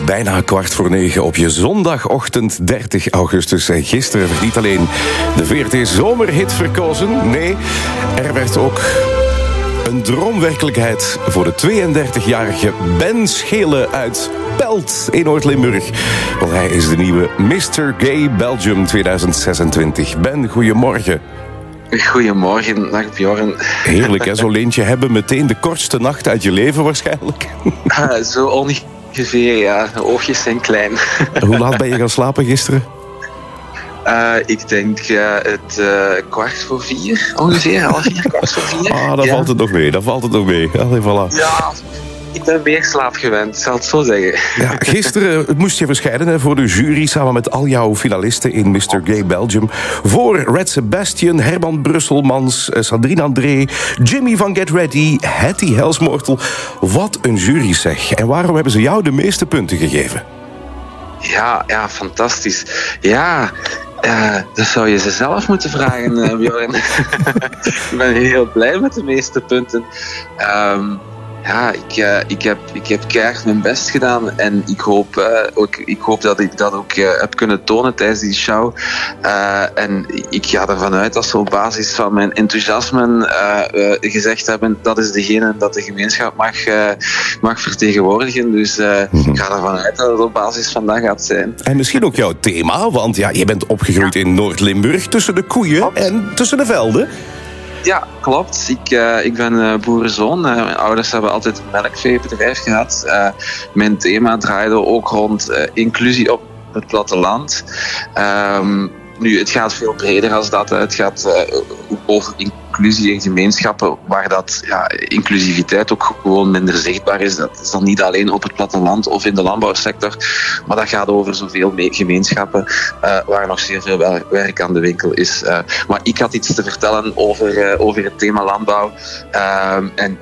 Bijna 8:15 op je zondagochtend 30 augustus. En gisteren werd niet alleen de VRT Zomerhit verkozen. Nee, er werd ook een droomwerkelijkheid voor de 32-jarige Ben Schelen uit Pelt in Noord-Limburg. Want hij is de nieuwe Mr. Gay Belgium 2026. Ben, goedemorgen. Goedemorgen, dag Bjorn. Heerlijk hè, zo'n leentje hebben. Meteen de kortste nacht uit je leven waarschijnlijk. Zo ongeveer, ja. De oogjes zijn klein. Hoe laat ben je gaan slapen gisteren? Ik denk het 3:15 ongeveer, half 4, 4:15. Ah, dan valt het nog mee, Allee, voilà. Ja, ik ben weer slaap gewend, zal het zo zeggen. Ja, gisteren moest je verschijnen voor de jury samen met al jouw finalisten in Mr. Gay Belgium. Voor Red Sebastian, Herman Brusselmans, Sandrine André, Jimmy van Get Ready, Hattie Helsmoortel. Wat een jury zeg. En waarom hebben ze jou de meeste punten gegeven? Ja, fantastisch. Ja, dat zou je ze zelf moeten vragen, Bjorn. Ik ben heel blij met de meeste punten. Ja, ik heb keihard mijn best gedaan en ik hoop dat ik dat ook heb kunnen tonen tijdens die show. En ik ga ervan uit dat ze op basis van mijn enthousiasme gezegd hebben dat is degene dat de gemeenschap mag vertegenwoordigen. Dus ik ga ervan uit dat het op basis van dat gaat zijn. En misschien ook jouw thema, want ja, je bent opgegroeid in Noord-Limburg tussen de koeien en tussen de velden. Ja, klopt. Ik ben boerenzoon. Mijn ouders hebben altijd een melkveebedrijf gehad. Mijn thema draaide ook rond inclusie op het platteland. Nu, het gaat veel breder als dat. Het gaat over inclusie in gemeenschappen waar dat inclusiviteit ook gewoon minder zichtbaar is. Dat is dan niet alleen op het platteland of in de landbouwsector, maar dat gaat over zoveel gemeenschappen waar nog zeer veel werk aan de winkel is. Maar ik had iets te vertellen over het thema landbouw. En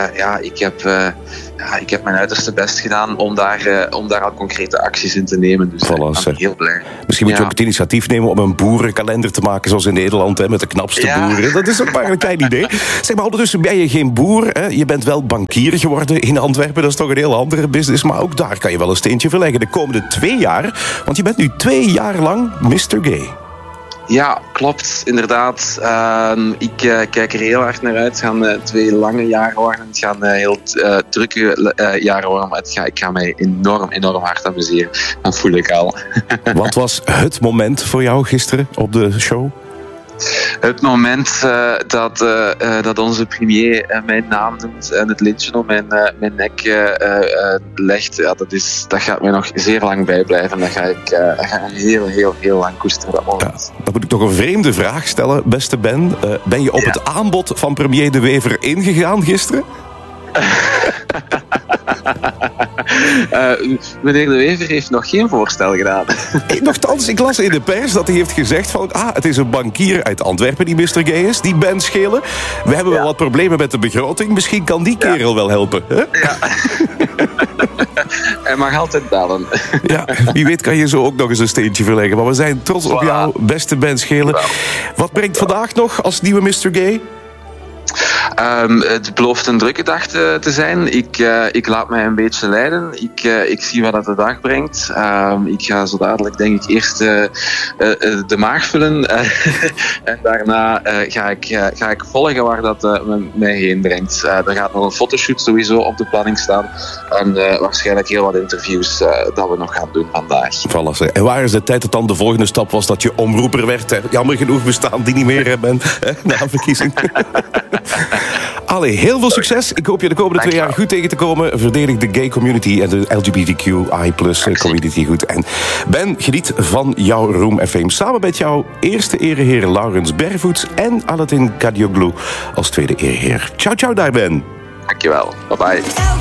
ik heb mijn uiterste best gedaan om daar al concrete acties in te nemen. Dus ik ben heel blij. Misschien moet je ook het initiatief nemen om een boerenkalender te maken zoals in Nederland, hè, met de knapste boeren. Dat is ook maar een klein idee. Zeg maar, ondertussen ben je geen boer. Hè? Je bent wel bankier geworden in Antwerpen. Dat is toch een heel andere business. Maar ook daar kan je wel een steentje verleggen de komende 2 jaar. Want je bent nu 2 jaar lang Mr. Gay. Ja, klopt, inderdaad. Ik kijk er heel hard naar uit. Het gaan 2 lange jaren worden. Het gaan heel drukke jaren worden. Maar ik ga mij enorm hard amuseren. Dat voel ik al. Wat was het moment voor jou gisteren op de show? Het moment dat onze premier mijn naam noemt en het lintje om mijn nek legt, dat gaat mij nog zeer lang bijblijven. Dat ga ik heel lang koesteren. Dat moment. Ja, dan moet ik toch een vreemde vraag stellen, beste Ben. Ben je op het aanbod van premier De Wever ingegaan gisteren? Meneer De Wever heeft nog geen voorstel gedaan. Nochtans, ik las in de pers dat hij heeft gezegd van het is een bankier uit Antwerpen die Mr. Gay is, die Ben Schelen. We hebben wel wat problemen met de begroting. Misschien kan die kerel wel helpen. Hè? Ja. Hij mag altijd bellen. Ja, wie weet kan je zo ook nog eens een steentje verleggen. Maar we zijn trots op jou, beste Ben Schelen. Wat brengt vandaag nog als nieuwe Mr. Gay? Het belooft een drukke dag te zijn. Ik laat mij een beetje leiden. Ik zie wat dat de dag brengt. Ik ga zo dadelijk denk ik eerst de maag vullen. En daarna ga ik volgen waar dat mij heen brengt. Er gaat nog een fotoshoot sowieso op de planning staan. En waarschijnlijk heel wat interviews dat we nog gaan doen vandaag. Voilà. En waar is de tijd dat dan de volgende stap was dat je omroeper werd? Hè? Jammer genoeg bestaan die niet meer bent na een verkiezing. Allee, heel veel succes. Ik hoop je de komende 2 jaar goed tegen te komen. Verdedig de gay community en de LGBTQI+ community goed. En Ben, geniet van jouw roem en fame. Samen met jouw eerste ereheer Laurens Bervoets en Alatin Kadioglu als tweede ereheer. Ciao daar, Ben. Dankjewel. Bye bye.